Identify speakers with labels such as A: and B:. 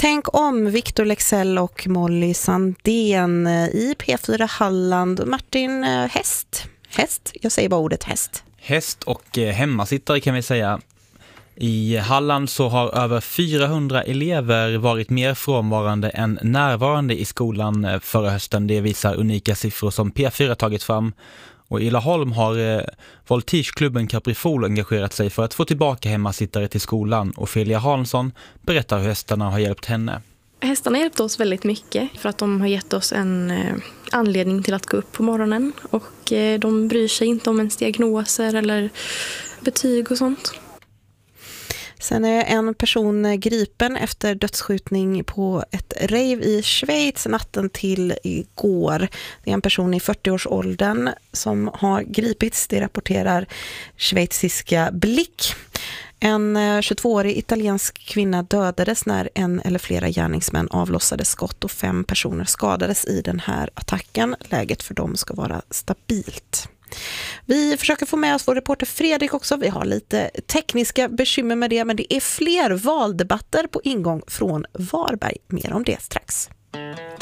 A: Tänk om Victor Leksell och Molly Sandén i P4 Halland. Martin, häst? Jag säger bara ordet häst.
B: Häst och hemmasittare kan vi säga. I Halland så har över 400 elever varit mer frånvarande än närvarande i skolan förra hösten. Det visar unika siffror som P4 tagit fram. Och i Laholm har voltigeklubben Caprifol engagerat sig för att få tillbaka hemmasittare till skolan. Och Felia Hansson berättar hur hästarna har hjälpt henne.
C: Hästarna har hjälpt oss väldigt mycket för att de har gett oss en anledning till att gå upp på morgonen. Och de bryr sig inte om ens diagnoser eller betyg och sånt.
A: Sen är en person gripen efter dödsskjutning på ett rave i Schweiz natten till igår. Det är en person i 40-årsåldern som har gripits, det rapporterar schweiziska Blick. En 22-årig italiensk kvinna dödades när en eller flera gärningsmän avlossade skott och 5 personer skadades i den här attacken. Läget för dem ska vara stabilt. Vi försöker få med oss vår reporter Fredrik också. Vi har lite tekniska bekymmer med det, men det är fler valdebatter på ingång från Varberg. Mer om det strax.